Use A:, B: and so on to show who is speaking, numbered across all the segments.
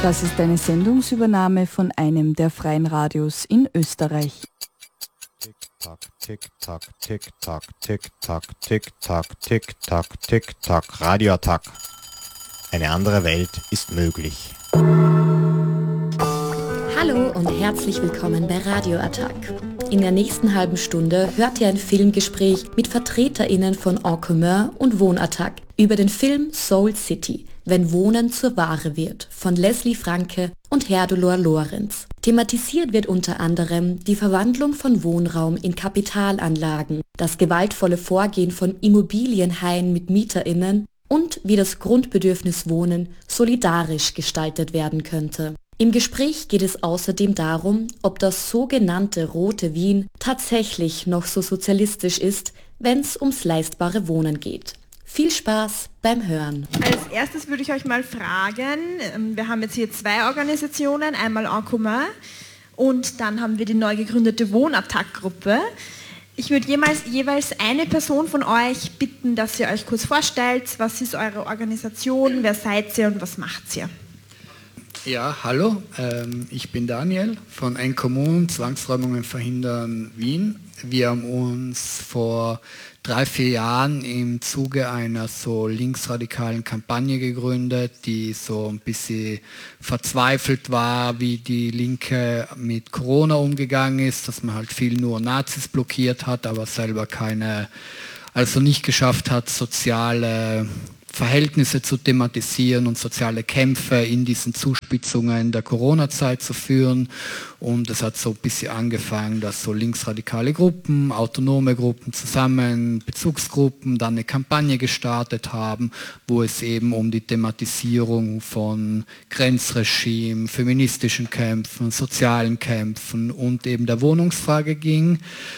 A: Das ist eine Sendungsübernahme von einem der freien Radios in Österreich.
B: Tick-Tack, Tick-Tack, Tick-Tack, Tick-Tack, Tick-Tack, Tick-Tack, Tick-Tack, Radioattack. Eine andere Welt ist möglich.
C: Hallo und herzlich willkommen bei Radioattack. In der nächsten halben Stunde hört ihr ein Filmgespräch mit VertreterInnen von En Commun und Wohnattack über den Film Soul City, wenn Wohnen zur Ware wird, von Leslie Franke und Herdolor Lorenz. Thematisiert wird unter anderem die Verwandlung von Wohnraum in Kapitalanlagen, das gewaltvolle Vorgehen von Immobilienhaien mit MieterInnen und wie das Grundbedürfnis Wohnen solidarisch gestaltet werden könnte. Im Gespräch geht es außerdem darum, ob das sogenannte Rote Wien tatsächlich noch so sozialistisch ist, wenn es ums leistbare Wohnen geht. Viel Spaß beim Hören.
D: Als erstes würde ich euch mal fragen, wir haben jetzt hier zwei Organisationen, einmal En Commun und dann haben wir die neu gegründete Wohnattack-Gruppe. Ich würde jeweils eine Person von euch bitten, dass ihr euch kurz vorstellt, was ist eure Organisation, wer seid ihr und was macht ihr?
E: Ja, hallo, ich bin Daniel von En Commun, Zwangsräumungen verhindern Wien. Wir haben uns vor 3-4 Jahren im Zuge einer so linksradikalen Kampagne gegründet, die so ein bisschen verzweifelt war, wie die Linke mit Corona umgegangen ist, dass man halt viel nur Nazis blockiert hat, aber selber also nicht geschafft hat, soziale Verhältnisse zu thematisieren und soziale Kämpfe in diesen Zuspitzungen der Corona-Zeit zu führen. Und es hat so ein bisschen angefangen, dass so linksradikale Gruppen, autonome Gruppen zusammen, Bezugsgruppen, dann eine Kampagne gestartet haben, wo es eben um die Thematisierung von Grenzregime, feministischen Kämpfen, sozialen Kämpfen und eben der Wohnungsfrage ging.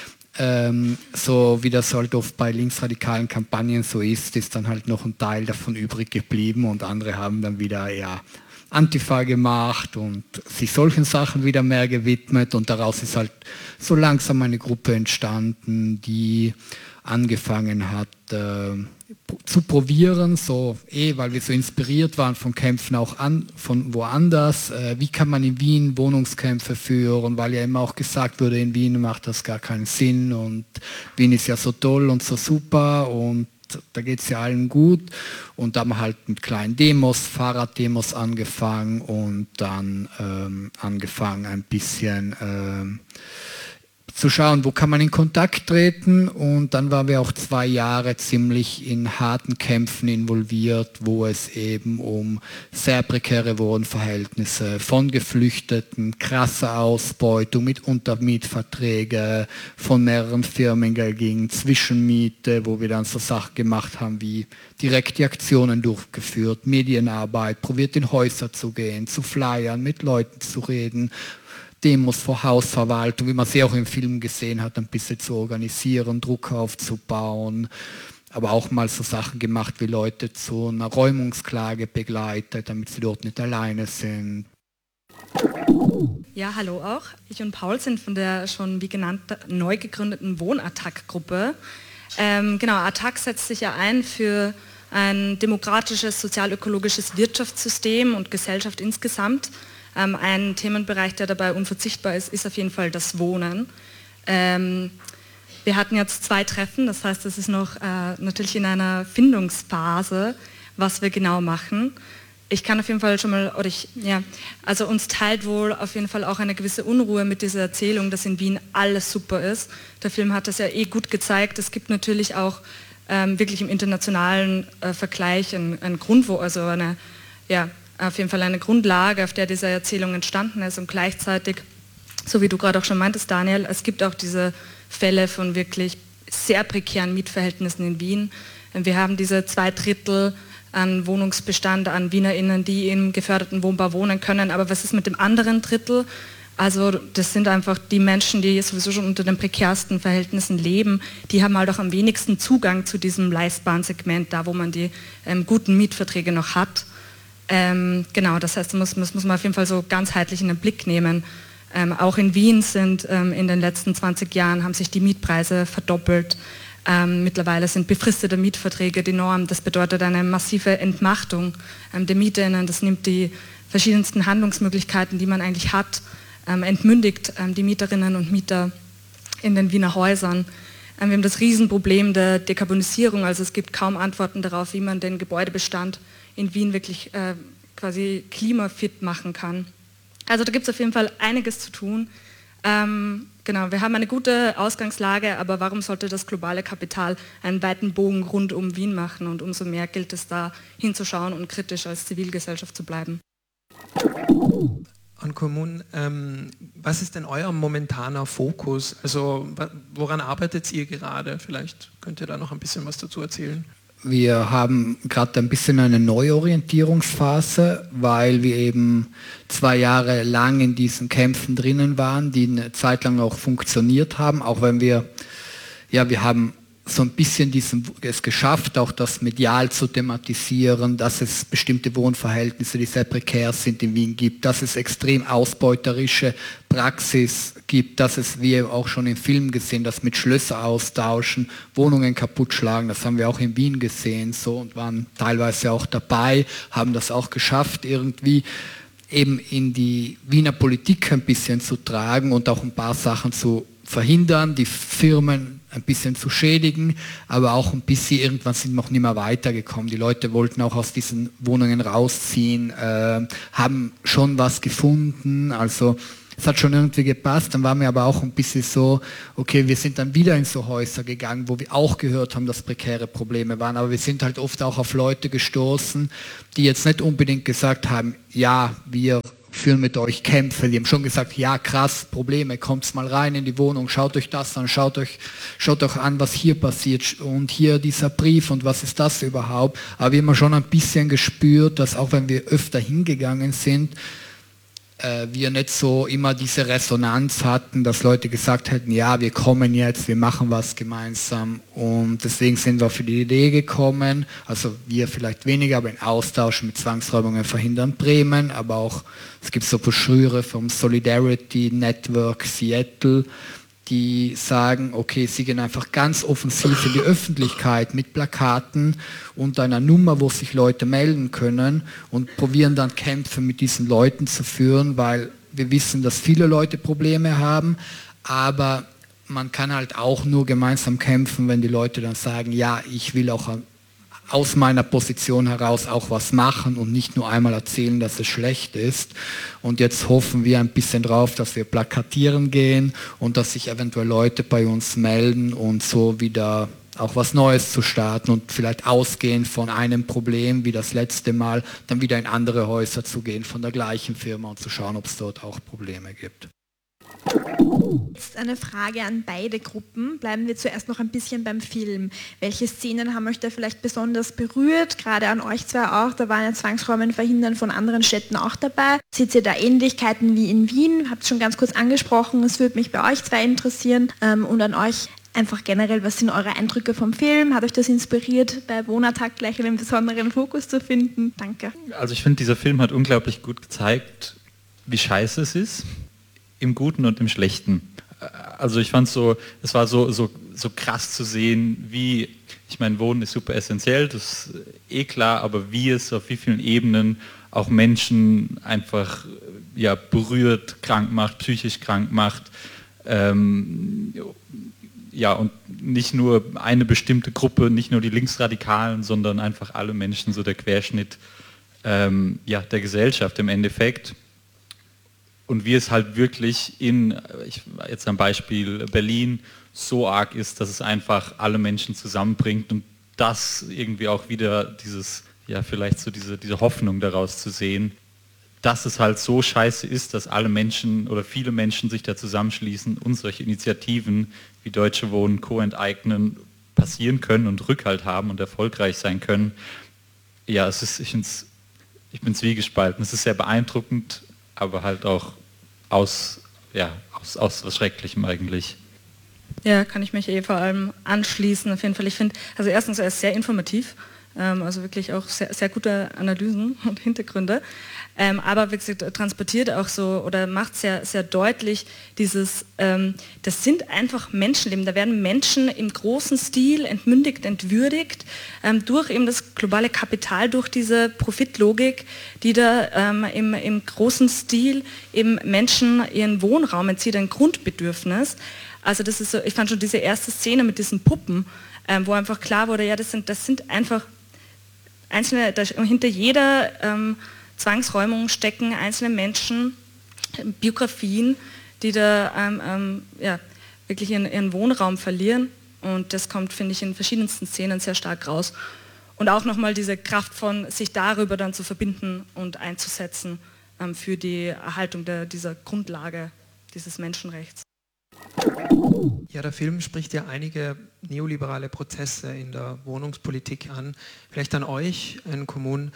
E: So wie das halt oft bei linksradikalen Kampagnen so ist dann halt noch ein Teil davon übrig geblieben und andere haben dann wieder eher Antifa gemacht und sich solchen Sachen wieder mehr gewidmet und daraus ist halt so langsam eine Gruppe entstanden, die angefangen hat zu probieren, weil wir so inspiriert waren von Kämpfen auch von woanders. Wie kann man in Wien Wohnungskämpfe führen, weil ja immer auch gesagt wurde, in Wien macht das gar keinen Sinn und Wien ist ja so toll und so super und da geht es ja allen gut. Und da haben wir halt mit kleinen Demos, Fahrraddemos angefangen und dann angefangen ein bisschen zu schauen, wo kann man in Kontakt treten und dann waren wir auch 2 Jahre ziemlich in harten Kämpfen involviert, wo es eben um sehr prekäre Wohnverhältnisse von Geflüchteten, krasse Ausbeutung mit Untermietverträgen von mehreren Firmen ging, Zwischenmiete, wo wir dann so Sachen gemacht haben wie direkte Aktionen durchgeführt, Medienarbeit, probiert in Häuser zu gehen, zu flyern, mit Leuten zu reden, Demos vor Hausverwaltung, wie man sie auch im Film gesehen hat, ein bisschen zu organisieren, Druck aufzubauen, aber auch mal so Sachen gemacht, wie Leute zu einer Räumungsklage begleitet, damit sie dort nicht alleine sind.
F: Ja, hallo auch. Ich und Paul sind von der schon wie genannt neu gegründeten Wohnattack-Gruppe. Attack setzt sich ja ein für ein demokratisches, sozial-ökologisches Wirtschaftssystem und Gesellschaft insgesamt. Ein Themenbereich, der dabei unverzichtbar ist auf jeden Fall das Wohnen. Wir hatten jetzt 2 Treffen, das heißt, es ist noch natürlich in einer Findungsphase, was wir genau machen. Ich kann auf jeden Fall schon mal, also uns teilt wohl auf jeden Fall auch eine gewisse Unruhe mit dieser Erzählung, dass in Wien alles super ist. Der Film hat das ja gut gezeigt. Es gibt natürlich auch wirklich im internationalen Vergleich ein Grund, auf jeden Fall eine Grundlage, auf der diese Erzählung entstanden ist und gleichzeitig, so wie du gerade auch schon meintest, Daniel, es gibt auch diese Fälle von wirklich sehr prekären Mietverhältnissen in Wien. Wir haben diese 2/3 an Wohnungsbestand an WienerInnen, die im geförderten Wohnbau wohnen können, aber was ist mit dem anderen Drittel? Also das sind einfach die Menschen, die sowieso schon unter den prekärsten Verhältnissen leben, die haben halt auch am wenigsten Zugang zu diesem leistbaren Segment, da wo man die guten Mietverträge noch hat. Das heißt, das muss man auf jeden Fall so ganzheitlich in den Blick nehmen. Auch in Wien sind in den letzten 20 Jahren haben sich die Mietpreise verdoppelt. Mittlerweile sind befristete Mietverträge die Norm. Das bedeutet eine massive Entmachtung der MieterInnen. Das nimmt die verschiedensten Handlungsmöglichkeiten, die man eigentlich hat, entmündigt die Mieterinnen und Mieter in den Wiener Häusern. Wir haben das Riesenproblem der Dekarbonisierung, also es gibt kaum Antworten darauf, wie man den Gebäudebestand in Wien wirklich quasi klimafit machen kann. Also da gibt es auf jeden Fall einiges zu tun. Genau, wir haben eine gute Ausgangslage, aber warum sollte das globale Kapital einen weiten Bogen rund um Wien machen? Und umso mehr gilt es da hinzuschauen und kritisch als Zivilgesellschaft zu bleiben.
G: An Kommunen, was ist denn euer momentaner Fokus? Also woran arbeitet ihr gerade? Vielleicht könnt ihr da noch ein bisschen was dazu erzählen.
E: Wir haben gerade ein bisschen eine Neuorientierungsphase, weil wir eben 2 Jahre lang in diesen Kämpfen drinnen waren, die eine Zeit lang auch funktioniert haben, auch wenn wir haben so ein bisschen es geschafft, auch das medial zu thematisieren, dass es bestimmte Wohnverhältnisse, die sehr prekär sind, in Wien gibt, dass es extrem ausbeuterische Praxis gibt, dass es, wie auch schon im Film gesehen, dass mit Schlösser austauschen, Wohnungen kaputt schlagen, das haben wir auch in Wien gesehen so und waren teilweise auch dabei, haben das auch geschafft, irgendwie eben in die Wiener Politik ein bisschen zu tragen und auch ein paar Sachen zu verhindern, die Firmen ein bisschen zu schädigen, aber auch ein bisschen, irgendwann sind wir auch nicht mehr weitergekommen. Die Leute wollten auch aus diesen Wohnungen rausziehen, haben schon was gefunden, also es hat schon irgendwie gepasst, dann waren wir aber auch ein bisschen so, okay, wir sind dann wieder in so Häuser gegangen, wo wir auch gehört haben, dass prekäre Probleme waren, aber wir sind halt oft auch auf Leute gestoßen, die jetzt nicht unbedingt gesagt haben, ja, wir führen mit euch Kämpfe, die haben schon gesagt, ja krass, Probleme, kommt mal rein in die Wohnung, schaut euch das an, schaut euch an, was hier passiert und hier dieser Brief und was ist das überhaupt, aber wir haben schon ein bisschen gespürt, dass auch wenn wir öfter hingegangen sind, wir nicht so immer diese Resonanz hatten, dass Leute gesagt hätten, ja, wir kommen jetzt, wir machen was gemeinsam und deswegen sind wir für die Idee gekommen, also wir vielleicht weniger, aber in Austausch mit Zwangsräumungen verhindern Bremen, aber auch, es gibt so Broschüre vom Solidarity Network Seattle, die sagen, okay, sie gehen einfach ganz offensiv in die Öffentlichkeit mit Plakaten und einer Nummer, wo sich Leute melden können und probieren dann Kämpfe mit diesen Leuten zu führen, weil wir wissen, dass viele Leute Probleme haben, aber man kann halt auch nur gemeinsam kämpfen, wenn die Leute dann sagen, ja, ich will auch aus meiner Position heraus auch was machen und nicht nur einmal erzählen, dass es schlecht ist. Und jetzt hoffen wir ein bisschen drauf, dass wir plakatieren gehen und dass sich eventuell Leute bei uns melden und so wieder auch was Neues zu starten und vielleicht ausgehend von einem Problem wie das letzte Mal dann wieder in andere Häuser zu gehen von der gleichen Firma und zu schauen, ob es dort auch Probleme gibt.
D: Jetzt eine Frage an beide Gruppen. Bleiben wir zuerst noch ein bisschen beim Film. Welche Szenen haben euch da vielleicht besonders berührt? Gerade an euch zwei auch, da waren ja Zwangsräumen verhindern von anderen Städten auch dabei. Seht ihr da Ähnlichkeiten wie in Wien? Habt es schon ganz kurz angesprochen, es würde mich bei euch zwei interessieren und an euch einfach generell, was sind eure Eindrücke vom Film? Hat euch das inspiriert, bei Wohnattack gleich einen besonderen Fokus zu finden? Danke.
H: Also ich finde, dieser Film hat unglaublich gut gezeigt, wie scheiße es ist. Im Guten und im Schlechten. Also ich fand es war so krass zu sehen, wie, ich meine, Wohnen ist super essentiell, das ist eh klar, aber wie es auf wie vielen Ebenen auch Menschen einfach berührt, krank macht, psychisch krank macht. Und nicht nur eine bestimmte Gruppe, nicht nur die Linksradikalen, sondern einfach alle Menschen, so der Querschnitt der Gesellschaft im Endeffekt. Und wie es halt wirklich jetzt am Beispiel Berlin, so arg ist, dass es einfach alle Menschen zusammenbringt und das irgendwie auch wieder vielleicht so diese Hoffnung daraus zu sehen, dass es halt so scheiße ist, dass alle Menschen oder viele Menschen sich da zusammenschließen und solche Initiativen wie Deutsche Wohnen, Co-enteignen passieren können und Rückhalt haben und erfolgreich sein können. Ja, ich bin zwiegespalten. Es ist sehr beeindruckend, aber halt auch aus was Schrecklichem eigentlich.
F: Ja, kann ich mich vor allem anschließen. Auf jeden Fall, ich finde, also erstens, er ist sehr informativ. Also wirklich auch sehr, sehr gute Analysen und Hintergründe. Aber wie gesagt, transportiert auch so oder macht sehr, sehr deutlich dieses, das sind einfach Menschenleben. Da werden Menschen im großen Stil entmündigt, entwürdigt, durch eben das globale Kapital, durch diese Profitlogik, die da im großen Stil eben Menschen ihren Wohnraum entzieht, ein Grundbedürfnis. Also das ist so, ich fand schon diese erste Szene mit diesen Puppen, wo einfach klar wurde, ja, das sind einfach einzelne, hinter jeder Zwangsräumung stecken einzelne Menschen, Biografien, die da wirklich ihren Wohnraum verlieren. Und das kommt, finde ich, in verschiedensten Szenen sehr stark raus. Und auch nochmal diese Kraft von, sich darüber dann zu verbinden und einzusetzen für die Erhaltung dieser Grundlage dieses Menschenrechts.
G: Ja, der Film spricht ja einige neoliberale Prozesse in der Wohnungspolitik an. Vielleicht an euch, in Kommunen.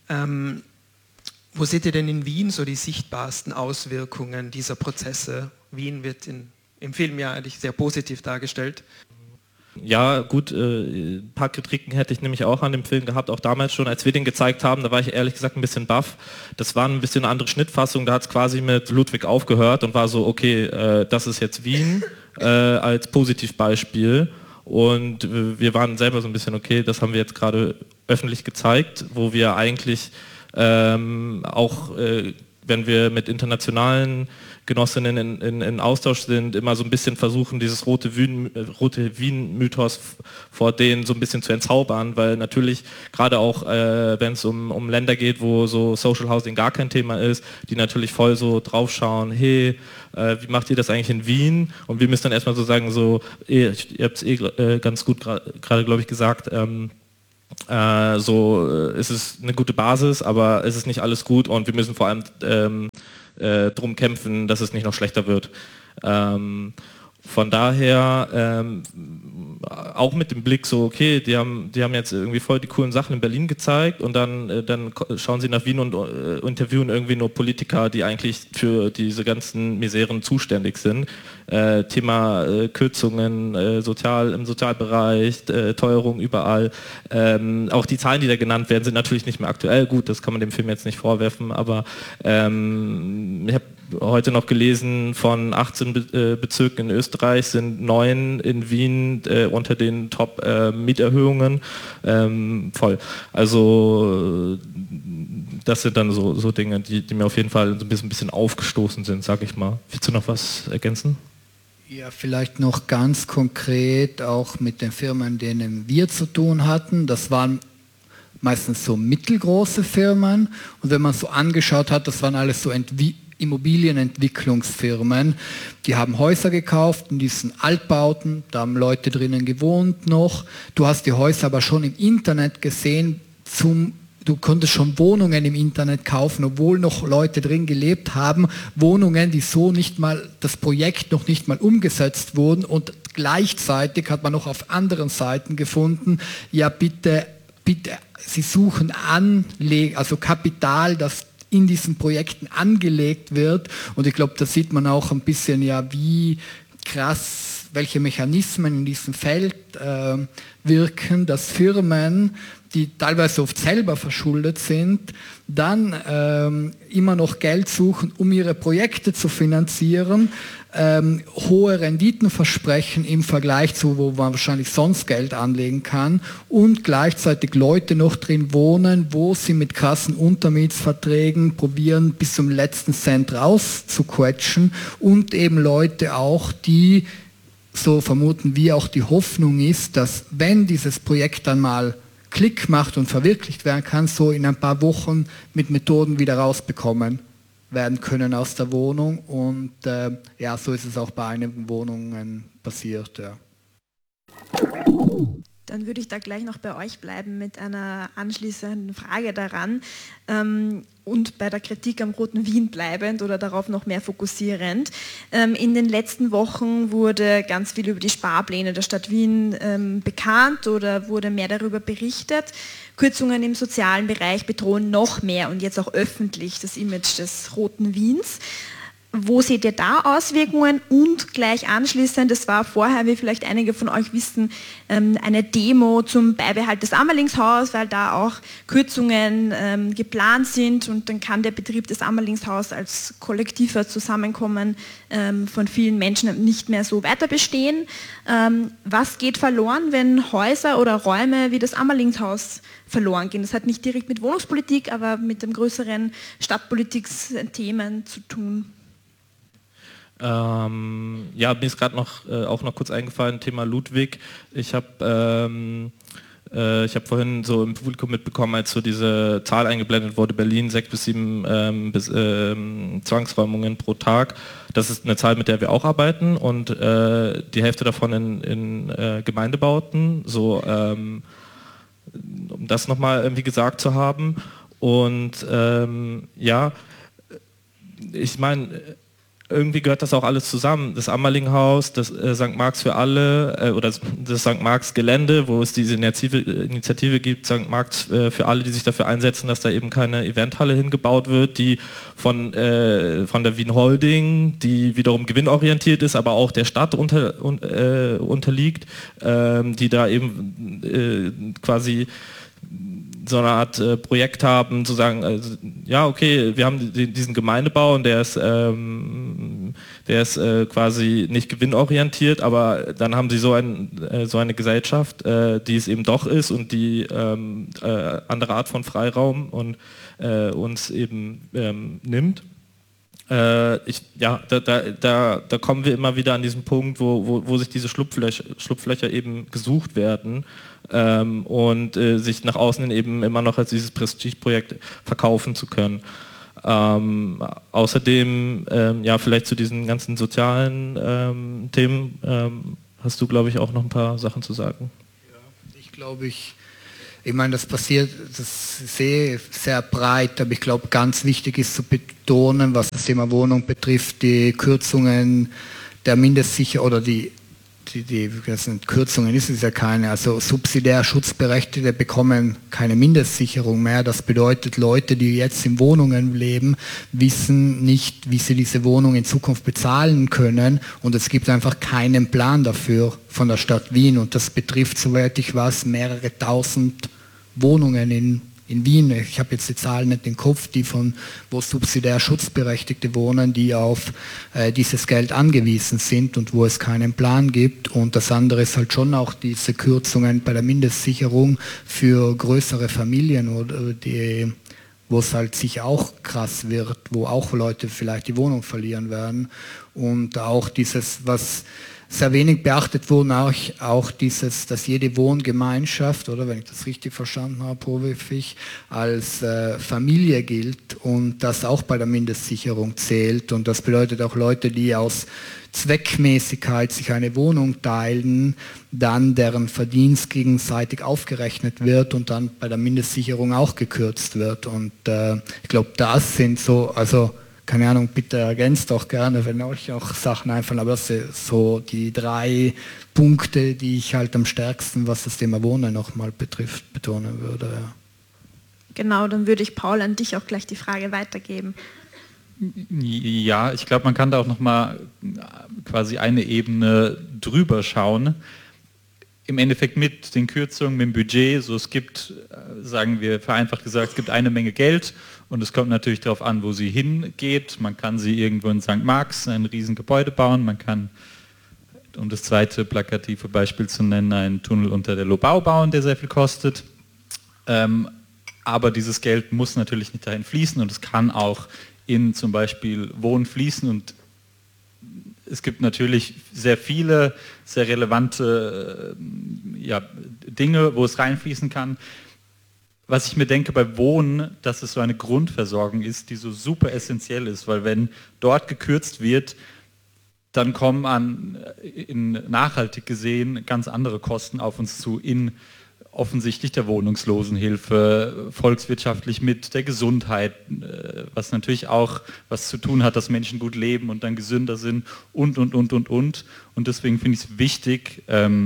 G: Wo seht ihr denn in Wien so die sichtbarsten Auswirkungen dieser Prozesse? Wien wird im Film ja eigentlich sehr positiv dargestellt.
I: Ja, gut, ein paar Kritiken hätte ich nämlich auch an dem Film gehabt, auch damals schon, als wir den gezeigt haben, da war ich ehrlich gesagt ein bisschen baff. Das war ein bisschen eine andere Schnittfassung, da hat es quasi mit Ludwig aufgehört und war so, okay, das ist jetzt Wien als Positivbeispiel. Und wir waren selber so ein bisschen, okay, das haben wir jetzt gerade öffentlich gezeigt, wo wir eigentlich auch, wenn wir mit internationalen Genossinnen in Austausch sind, immer so ein bisschen versuchen, dieses rote Wien-Mythos vor denen so ein bisschen zu entzaubern, weil natürlich gerade auch, wenn es um Länder geht, wo so Social Housing gar kein Thema ist, die natürlich voll so draufschauen, hey, wie macht ihr das eigentlich in Wien? Und wir müssen dann erstmal so sagen, so, ihr habt es ganz gut gerade, glaube ich, gesagt, so ist es eine gute Basis, aber es ist nicht alles gut und wir müssen vor allem drum kämpfen, dass es nicht noch schlechter wird. Von daher auch mit dem Blick so, okay, die haben jetzt irgendwie voll die coolen Sachen in Berlin gezeigt und dann schauen sie nach Wien und interviewen irgendwie nur Politiker, die eigentlich für diese ganzen Miseren zuständig sind. Thema Kürzungen im Sozialbereich, Teuerung überall. Auch die Zahlen, die da genannt werden, sind natürlich nicht mehr aktuell. Gut, das kann man dem Film jetzt nicht vorwerfen, aber ich habe heute noch gelesen, von 18 Bezirken in Österreich sind 9 in Wien unter den Top-Mieterhöhungen voll. Also das sind dann so Dinge, die mir auf jeden Fall so ein bisschen aufgestoßen sind, sag ich mal. Willst du noch was ergänzen?
E: Ja, vielleicht noch ganz konkret auch mit den Firmen, denen wir zu tun hatten. Das waren meistens so mittelgroße Firmen und wenn man so angeschaut hat, das waren alles so Immobilienentwicklungsfirmen, die haben Häuser gekauft in diesen Altbauten, da haben Leute drinnen gewohnt noch. Du hast die Häuser aber schon im Internet gesehen, du konntest schon Wohnungen im Internet kaufen, obwohl noch Leute drin gelebt haben, Wohnungen, die so nicht mal, das Projekt noch nicht mal umgesetzt wurden und gleichzeitig hat man noch auf anderen Seiten gefunden, ja bitte, sie suchen also Kapital, das in diesen Projekten angelegt wird und ich glaube, da sieht man auch ein bisschen ja, wie krass, welche Mechanismen in diesem Feld wirken, dass Firmen, die teilweise oft selber verschuldet sind, dann immer noch Geld suchen, um ihre Projekte zu finanzieren, hohe Renditen versprechen im Vergleich zu, wo man wahrscheinlich sonst Geld anlegen kann und gleichzeitig Leute noch drin wohnen, wo sie mit krassen Untermietsverträgen probieren, bis zum letzten Cent rauszuquetschen und eben Leute auch, die, so vermuten wir, auch die Hoffnung ist, dass wenn dieses Projekt dann mal Klick macht und verwirklicht werden kann, so in ein paar Wochen mit Methoden wieder rausbekommen werden können aus der Wohnung und ja, so ist es auch bei einigen Wohnungen passiert. Ja.
D: Dann würde ich da gleich noch bei euch bleiben mit einer anschließenden Frage daran und bei der Kritik am Roten Wien bleibend oder darauf noch mehr fokussierend. In den letzten Wochen wurde ganz viel über die Sparpläne der Stadt Wien bekannt oder wurde mehr darüber berichtet. Kürzungen im sozialen Bereich bedrohen noch mehr und jetzt auch öffentlich das Image des Roten Wiens. Wo seht ihr da Auswirkungen? Und gleich anschließend, das war vorher, wie vielleicht einige von euch wissen, eine Demo zum Beibehalt des Ammerlingshaus, weil da auch Kürzungen geplant sind und dann kann der Betrieb des Ammerlingshaus als kollektiver Zusammenkommen von vielen Menschen nicht mehr so weiter bestehen. Was geht verloren, wenn Häuser oder Räume wie das Ammerlingshaus verloren gehen? Das hat nicht direkt mit Wohnungspolitik, aber mit dem größeren Stadtpolitik-Themen zu tun.
I: Ja, mir ist gerade auch noch kurz eingefallen, Thema Ludwig. Ich habe vorhin so im Publikum mitbekommen, als so diese Zahl eingeblendet wurde, Berlin 6 bis 7 Zwangsräumungen pro Tag. Das ist eine Zahl, mit der wir auch arbeiten und die Hälfte davon in Gemeindebauten, so um das nochmal irgendwie gesagt zu haben. Und ja, ich meine, irgendwie gehört das auch alles zusammen. Das Ammerlinghaus, das St. Marx für alle oder das St. Marx Gelände, wo es diese Initiative gibt, St. Marx für alle, die sich dafür einsetzen, dass da eben keine Eventhalle hingebaut wird, die von der Wien Holding, die wiederum gewinnorientiert ist, aber auch der Stadt unterliegt, die da eben quasi so eine Art Projekt haben, zu sagen, also, ja okay, wir haben diesen Gemeindebau und der ist quasi nicht gewinnorientiert, aber dann haben sie so eine Gesellschaft, die es eben doch ist und die andere Art von Freiraum und uns eben nimmt. Da kommen wir immer wieder an diesen Punkt, wo sich diese Schlupflöcher eben gesucht werden und sich nach außen eben immer noch als dieses Prestigeprojekt verkaufen zu können. Außerdem, ja, vielleicht zu diesen ganzen sozialen Themen hast du, glaube ich, auch noch ein paar Sachen zu sagen.
E: Ja, ich meine, das passiert, das sehe ich sehr breit, aber ich glaube, ganz wichtig ist zu betonen, was das Thema Wohnung betrifft, die Kürzungen der Mindestsicherung oder die Kürzungen ist es ja keine, also subsidiär Schutzberechtigte bekommen keine Mindestsicherung mehr. Das bedeutet, Leute, die jetzt in Wohnungen leben, wissen nicht, wie sie diese Wohnung in Zukunft bezahlen können und es gibt einfach keinen Plan dafür von der Stadt Wien und das betrifft, soweit ich weiß, mehrere tausend Wohnungen in Wien. Ich habe jetzt die Zahlen nicht im Kopf, wo subsidiär Schutzberechtigte wohnen, die auf dieses Geld angewiesen sind und wo es keinen Plan gibt. Und das andere ist halt schon auch diese Kürzungen bei der Mindestsicherung für größere Familien, oder wo es halt sicher auch krass wird, wo auch Leute vielleicht die Wohnung verlieren werden. Und auch dieses, was sehr wenig beachtet wurde, auch dieses, dass jede Wohngemeinschaft, oder wenn ich das richtig verstanden habe, häufig als Familie gilt und das auch bei der Mindestsicherung zählt. Und das bedeutet auch Leute, die aus Zweckmäßigkeit sich eine Wohnung teilen, dann deren Verdienst gegenseitig aufgerechnet wird und dann bei der Mindestsicherung auch gekürzt wird. Und ich glaube, das sind so, also keine Ahnung, bitte ergänzt auch gerne, wenn euch auch Sachen einfallen, aber das sind so die 3 Punkte, die ich halt am stärksten, was das Thema Wohnen nochmal betrifft, betonen würde. Ja.
D: Genau, dann würde ich Paul an dich auch gleich die Frage weitergeben.
H: Ja, ich glaube, man kann da auch nochmal quasi eine Ebene drüber schauen. Im Endeffekt mit den Kürzungen, mit dem Budget, so es gibt, sagen wir vereinfacht gesagt, es gibt eine Menge Geld und es kommt natürlich darauf an, wo sie hingeht. Man kann sie irgendwo in St. Marx ein riesen Gebäude bauen, man kann, um das zweite plakative Beispiel zu nennen, einen Tunnel unter der Lobau bauen, der sehr viel kostet. Aber dieses Geld muss natürlich nicht dahin fließen und es kann auch in zum Beispiel Wohnen fließen und es gibt natürlich sehr viele, sehr relevante Dinge, wo es reinfließen kann. Was ich mir denke bei Wohnen, dass es so eine Grundversorgung ist, die so super essentiell ist, weil wenn dort gekürzt wird, dann kommen nachhaltig gesehen ganz andere Kosten auf uns zu in offensichtlich der Wohnungslosenhilfe, volkswirtschaftlich mit der Gesundheit, was natürlich auch was zu tun hat, dass Menschen gut leben und dann gesünder sind und. Und deswegen finde ich es wichtig,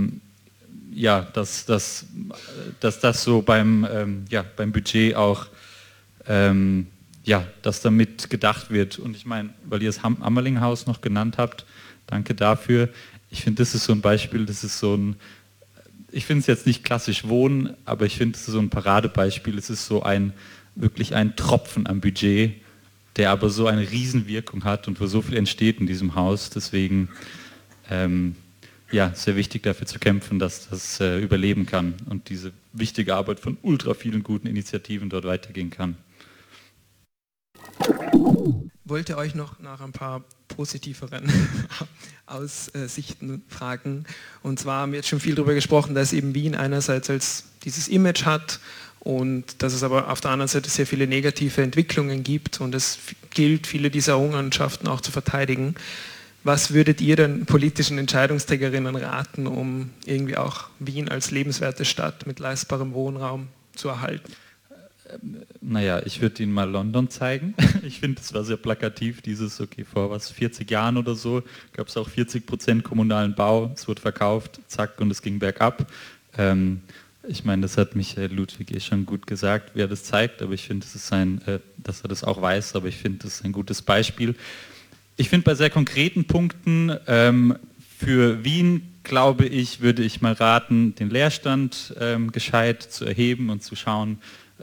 H: dass das so beim Budget auch dass damit gedacht wird. Und ich meine, weil ihr das Ammerlinghaus noch genannt habt, danke dafür. Ich finde, das ist so ein Beispiel, ich finde es jetzt nicht klassisch Wohnen, aber ich finde, es ist so ein Paradebeispiel. Es ist so wirklich ein Tropfen am Budget, der aber so eine Riesenwirkung hat und wo so viel entsteht in diesem Haus. Deswegen, sehr wichtig dafür zu kämpfen, dass das überleben kann und diese wichtige Arbeit von ultra vielen guten Initiativen dort weitergehen kann.
G: Wollte euch noch nach ein paar positiveren Aussichten fragen. Und zwar haben wir jetzt schon viel darüber gesprochen, dass eben Wien einerseits als dieses Image hat und dass es aber auf der anderen Seite sehr viele negative Entwicklungen gibt und es gilt, viele dieser Errungenschaften auch zu verteidigen. Was würdet ihr den politischen Entscheidungsträgerinnen raten, um irgendwie auch Wien als lebenswerte Stadt mit leistbarem Wohnraum zu erhalten?
H: Ich würde Ihnen mal London zeigen. Ich finde, das war sehr plakativ, vor 40 Jahren oder so, gab es auch 40% kommunalen Bau, es wurde verkauft, zack, und es ging bergab. Ich meine, das hat Michael Ludwig schon gut gesagt, wie er das zeigt, aber ich finde, dass er das auch weiß, aber ich finde, das ist ein gutes Beispiel. Ich finde, bei sehr konkreten Punkten für Wien, glaube ich, würde ich mal raten, den Leerstand gescheit zu erheben und zu schauen,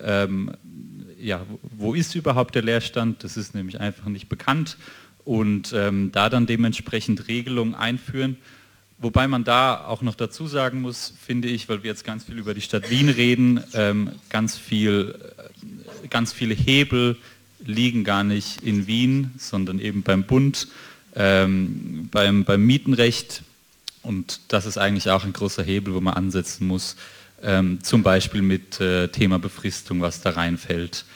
H: wo ist überhaupt der Leerstand? Das ist nämlich einfach nicht bekannt und da dann dementsprechend Regelungen einführen. Wobei man da auch noch dazu sagen muss, finde ich, weil wir jetzt ganz viel über die Stadt Wien reden, ganz viele Hebel liegen gar nicht in Wien, sondern eben beim Bund, beim Mietenrecht, und das ist eigentlich auch ein großer Hebel, wo man ansetzen muss. Zum Beispiel mit Thema Befristung, was da reinfällt,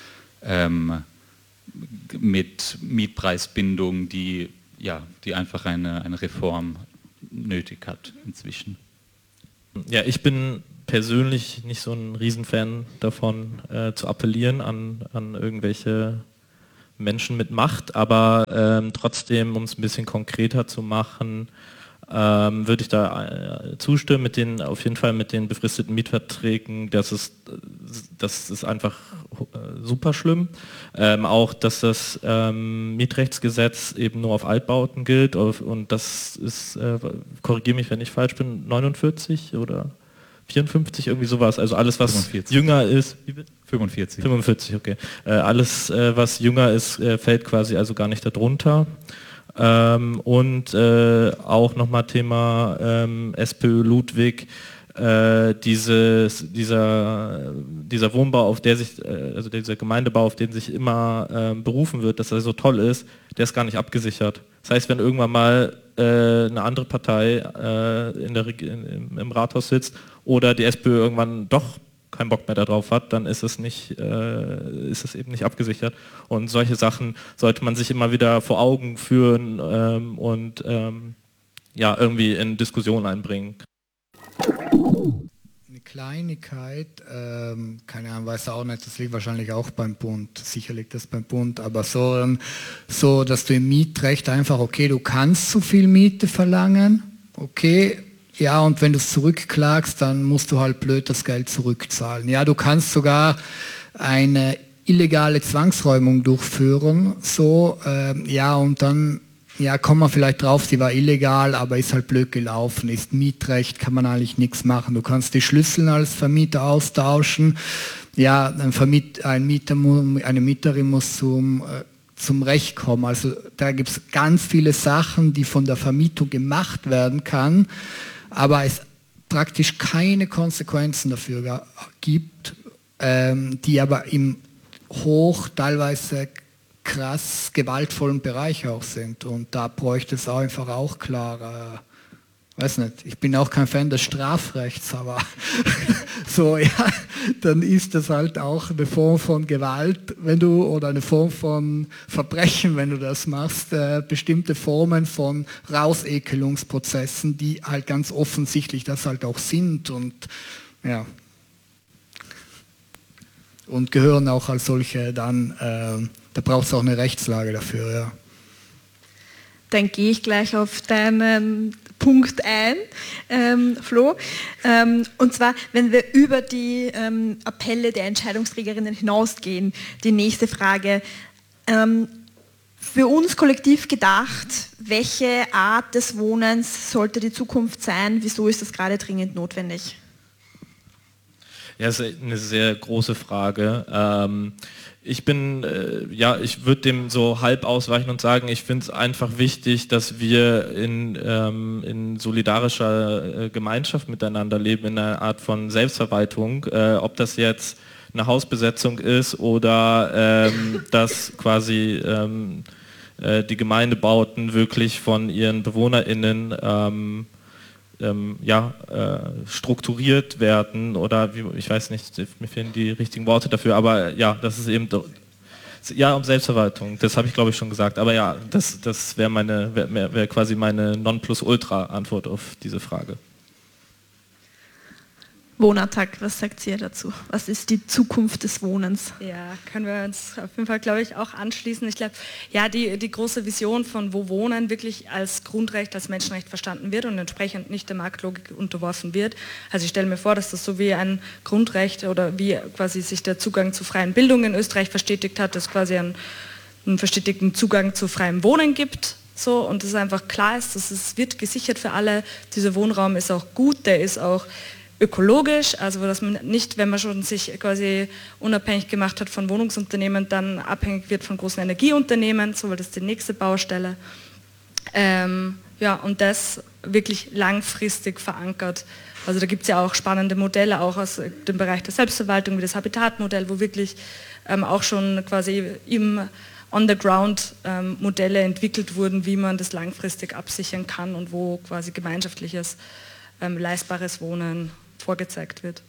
H: mit Mietpreisbindung, die einfach eine Reform nötig hat inzwischen.
I: Ja, ich bin persönlich nicht so ein Riesenfan davon, zu appellieren an irgendwelche Menschen mit Macht, aber trotzdem, um es ein bisschen konkreter zu machen, würde ich da zustimmen, auf jeden Fall mit den befristeten Mietverträgen. Das ist einfach super schlimm. Auch, dass das Mietrechtsgesetz eben nur auf Altbauten gilt, und das ist, korrigiere mich, wenn ich falsch bin, 49 oder 54, irgendwie sowas. Also alles, was 45. Jünger ist. 45, okay. Alles, was jünger ist, fällt quasi also gar nicht darunter. Und auch nochmal Thema SPÖ Ludwig, dieser Wohnbau, auf der sich, also dieser Gemeindebau, auf den sich immer berufen wird, dass er so toll ist, der ist gar nicht abgesichert. Das heißt, wenn irgendwann mal eine andere Partei im Rathaus sitzt oder die SPÖ irgendwann doch keinen Bock mehr darauf hat, dann ist es eben nicht abgesichert. Und solche Sachen sollte man sich immer wieder vor Augen führen und irgendwie in Diskussion einbringen.
E: Eine Kleinigkeit, keine Ahnung, weiß auch nicht, das liegt wahrscheinlich auch beim Bund, sicher liegt das beim Bund, aber so, dass du im Mietrecht einfach, okay, du kannst zu viel Miete verlangen, okay, ja, und wenn du es zurückklagst, dann musst du halt blöd das Geld zurückzahlen. Ja, du kannst sogar eine illegale Zwangsräumung durchführen, und dann, kommt man vielleicht drauf, die war illegal, aber ist halt blöd gelaufen, ist Mietrecht, kann man eigentlich nichts machen. Du kannst die Schlüssel als Vermieter austauschen, eine Mieterin muss zum Recht kommen. Also da gibt es ganz viele Sachen, die von der Vermietung gemacht werden kann, aber es praktisch keine Konsequenzen dafür gibt, die aber im teilweise krass gewaltvollen Bereich auch sind. Und da bräuchte es einfach auch klar, weiß nicht, ich bin auch kein Fan des Strafrechts, aber dann ist das halt auch eine Form von Gewalt, oder eine Form von Verbrechen, wenn du das machst, bestimmte Formen von Rausekelungsprozessen, die halt ganz offensichtlich das halt auch sind und gehören auch als solche dann, da braucht es auch eine Rechtslage dafür, ja.
D: Dann gehe ich gleich auf deinen Punkt ein, Flo. Und zwar, wenn wir über die Appelle der Entscheidungsträgerinnen hinausgehen, die nächste Frage, Für uns kollektiv gedacht, welche Art des Wohnens sollte die Zukunft sein? Wieso ist das gerade dringend notwendig?
I: Ja, das ist eine sehr große Frage. Ich würde dem so halb ausweichen und sagen, ich finde es einfach wichtig, dass wir in solidarischer Gemeinschaft miteinander leben, in einer Art von Selbstverwaltung, ob das jetzt eine Hausbesetzung ist oder dass quasi die Gemeindebauten wirklich von ihren BewohnerInnen strukturiert werden oder ich weiß nicht, mir fehlen die richtigen Worte dafür, aber ja, das ist eben um Selbstverwaltung, das habe ich glaube ich schon gesagt, aber ja, das wäre quasi meine Nonplusultra-Antwort auf diese Frage.
D: Wohnattack, was sagt ihr dazu? Was ist die Zukunft des Wohnens?
F: Ja, können wir uns auf jeden Fall, glaube ich, auch anschließen. Ich glaube, ja, die große Vision von wo Wohnen wirklich als Grundrecht, als Menschenrecht verstanden wird und entsprechend nicht der Marktlogik unterworfen wird. Also ich stelle mir vor, dass das so wie ein Grundrecht oder wie quasi sich der Zugang zu freien Bildung in Österreich verstetigt hat, dass quasi einen verstetigten Zugang zu freiem Wohnen gibt. So, und dass es einfach klar ist, dass es wird gesichert für alle. Dieser Wohnraum ist auch gut, der ist auch ökologisch, also dass man nicht, wenn man schon sich quasi unabhängig gemacht hat von Wohnungsunternehmen, dann abhängig wird von großen Energieunternehmen, so weil das ist die nächste Baustelle. Und das wirklich langfristig verankert. Also da gibt es ja auch spannende Modelle, auch aus dem Bereich der Selbstverwaltung, wie das Habitatmodell, wo wirklich auch schon quasi on the ground Modelle entwickelt wurden, wie man das langfristig absichern kann und wo quasi gemeinschaftliches, leistbares Wohnen vorgezeigt wird.